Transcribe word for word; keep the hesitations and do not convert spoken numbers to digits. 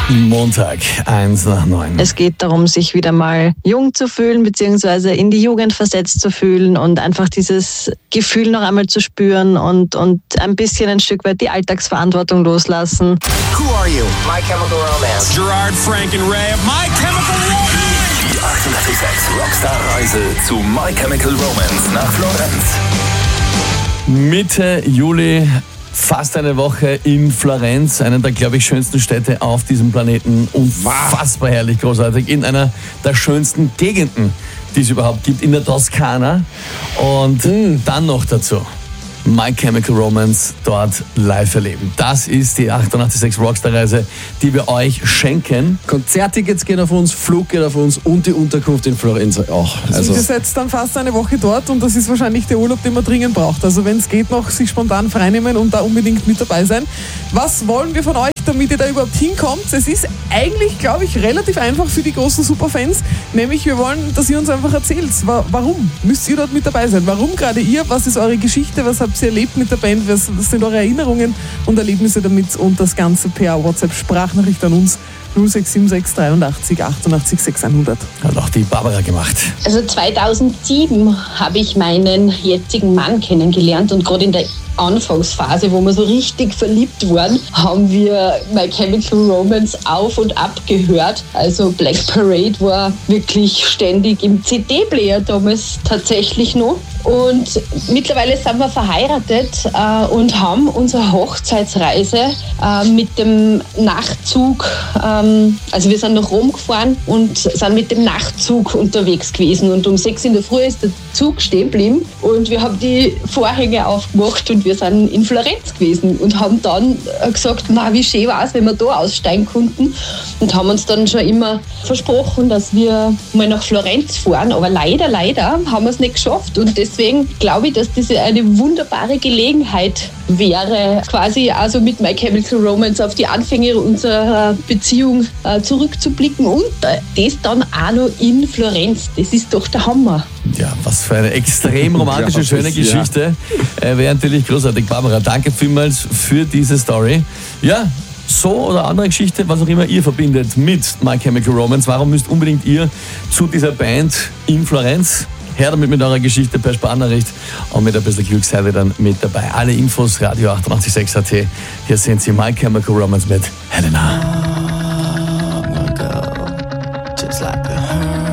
Montag, eins nach neun. Es geht darum, sich wieder mal jung zu fühlen, beziehungsweise in die Jugend versetzt zu fühlen und einfach dieses Gefühl noch einmal zu spüren und, und ein bisschen ein Stück weit die Alltagsverantwortung loslassen. Who are you? My Chemical Romance. Gerard, Frank and Ray of My Chemical Romance. Die achtundachtzig Komma sechs Rockstar-Reise zu My Chemical Romance nach Florenz. Mitte Juli, fast eine Woche in Florenz, einer der, glaube ich, schönsten Städte auf diesem Planeten. Unfassbar herrlich, großartig. In einer der schönsten Gegenden, die es überhaupt gibt, in der Toskana. Und mm. dann noch dazu My Chemical Romance dort live erleben. Das ist die achtundachtzig Komma sechs Rockstar-Reise, die wir euch schenken. Konzerttickets gehen auf uns, Flug geht auf uns und die Unterkunft in Florenz auch. Also ihr seid dann fast eine Woche dort und das ist wahrscheinlich der Urlaub, den man dringend braucht. Also wenn es geht, noch sich spontan freinehmen und da unbedingt mit dabei sein. Was wollen wir von euch, damit ihr da überhaupt hinkommt? Es ist eigentlich, glaube ich, relativ einfach für die großen Superfans. Nämlich, wir wollen, dass ihr uns einfach erzählt, warum müsst ihr dort mit dabei sein? Warum gerade ihr? Was ist eure Geschichte? Was habt ihr erlebt mit der Band? Was sind eure Erinnerungen und Erlebnisse damit? Und das Ganze per WhatsApp-Sprachnachricht an uns null sechs sieben sechs dreiundachtzig achtundachtzig sechshundert. Hat auch die Barbara gemacht. Also zweitausendsieben habe ich meinen jetzigen Mann kennengelernt und gerade in der Anfangsphase, wo wir so richtig verliebt waren, haben wir My Chemical Romance auf und ab gehört. Also Black Parade war wirklich ständig im C D-Player damals tatsächlich noch. Und mittlerweile sind wir verheiratet äh, und haben unsere Hochzeitsreise äh, mit dem Nachtzug, ähm, also wir sind nach Rom gefahren und sind mit dem Nachtzug unterwegs gewesen. Und um sechs in der Früh ist der Zug stehen geblieben und wir haben die Vorhänge aufgemacht und wir sind in Florenz gewesen und haben dann gesagt, na, wie schön war es, wenn wir da aussteigen konnten, und haben uns dann schon immer versprochen, dass wir mal nach Florenz fahren, aber leider, leider haben wir es nicht geschafft und deswegen glaube ich, dass das eine wunderbare Gelegenheit wäre, quasi also mit My Chemical Romance auf die Anfänge unserer Beziehung äh, zurückzublicken und äh, das dann auch noch in Florenz. Das ist doch der Hammer. Ja, was für eine extrem romantische, ja, schöne Geschichte. Ja. Äh, Wäre natürlich großartig. Barbara, danke vielmals für diese Story. Ja, so oder andere Geschichte, was auch immer ihr verbindet mit My Chemical Romance. Warum müsst unbedingt ihr zu dieser Band in Florenz? Her damit mit eurer Geschichte per Sprachnachricht und mit ein bisschen Glück seid ihr dann mit dabei. Alle Infos, Radio achtundachtzig Komma sechs A T. Hier sind sie, My Chemical Romance mit Helena.